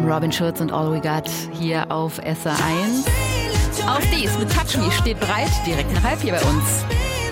Robin Schulz und All We Got hier auf SR1. Auf dies mit Touch Me steht bereit, direkt nach 12 hier bei uns.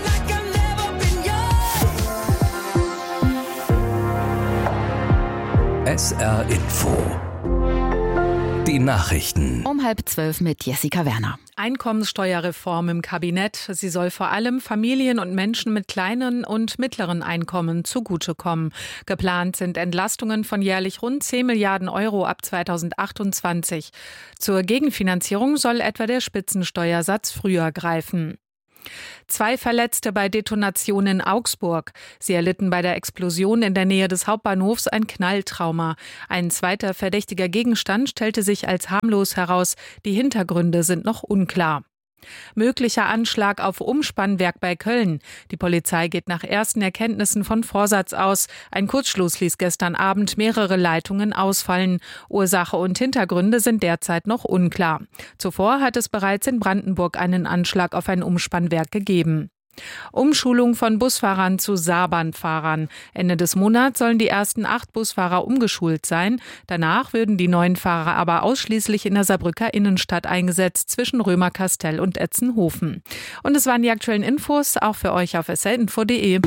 SR Info. Die Nachrichten. Um 11:30 mit Jessica Werner. Einkommenssteuerreform im Kabinett. Sie soll vor allem Familien und Menschen mit kleinen und mittleren Einkommen zugutekommen. Geplant sind Entlastungen von jährlich rund 10 Milliarden Euro ab 2028. Zur Gegenfinanzierung soll etwa der Spitzensteuersatz früher greifen. 2 Verletzte bei Detonation in Augsburg. Sie erlitten bei der Explosion in der Nähe des Hauptbahnhofs ein Knalltrauma. Ein zweiter verdächtiger Gegenstand stellte sich als harmlos heraus. Die Hintergründe sind noch unklar. Möglicher Anschlag auf Umspannwerk bei Köln. Die Polizei geht nach ersten Erkenntnissen von Vorsatz aus. Ein Kurzschluss ließ gestern Abend mehrere Leitungen ausfallen. Ursache und Hintergründe sind derzeit noch unklar. Zuvor hat es bereits in Brandenburg einen Anschlag auf ein Umspannwerk gegeben. Umschulung von Busfahrern zu Saarbahnfahrern. Ende des Monats sollen die ersten 8 Busfahrer umgeschult sein. Danach würden die neuen Fahrer aber ausschließlich in der Saarbrücker Innenstadt eingesetzt, zwischen Römerkastell und Etzenhofen. Und es waren die aktuellen Infos, auch für euch auf srinfo.de.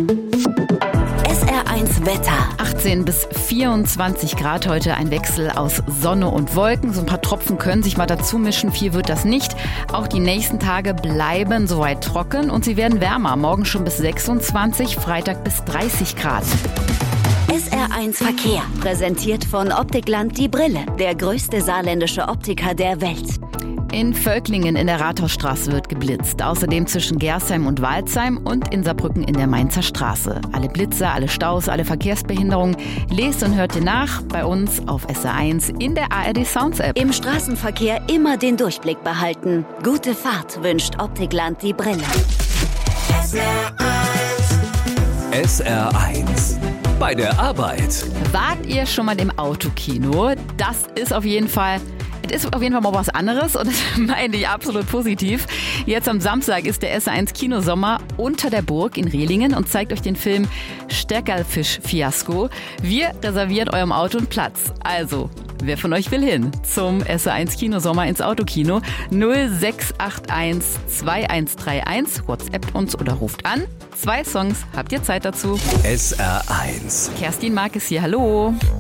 SR1 Wetter. 18 bis 24 Grad heute, ein Wechsel aus Sonne und Wolken. So ein paar Tropfen können sich mal dazu mischen, viel wird das nicht. Auch die nächsten Tage bleiben soweit trocken und sie werden wärmer. Morgen schon bis 26, Freitag bis 30 Grad. SR1 Verkehr. Präsentiert von Optikland die Brille. Der größte saarländische Optiker der Welt. In Völklingen in der Rathausstraße wird geblitzt. Außerdem zwischen Gersheim und Waldsheim und in Saarbrücken in der Mainzer Straße. Alle Blitze, alle Staus, alle Verkehrsbehinderungen. Lest und hört ihr nach bei uns auf SR1 in der ARD Sounds App. Im Straßenverkehr immer den Durchblick behalten. Gute Fahrt wünscht Optikland die Brille. SR1. Bei der Arbeit. Wart ihr schon mal im Autokino? Das ist auf jeden Fall mal was anderes und das meine ich absolut positiv. Jetzt am Samstag ist der SR1 Kinosommer unter der Burg in Rehlingen und zeigt euch den Film Steckerlfisch-Fiasko. Wir reservieren eurem Auto einen Platz. Also, wer von euch will hin zum SR1 Kinosommer ins Autokino? 0681 2131, WhatsAppt uns oder ruft an. 2 Songs, habt ihr Zeit dazu? SR1. Kerstin Mark ist hier, hallo.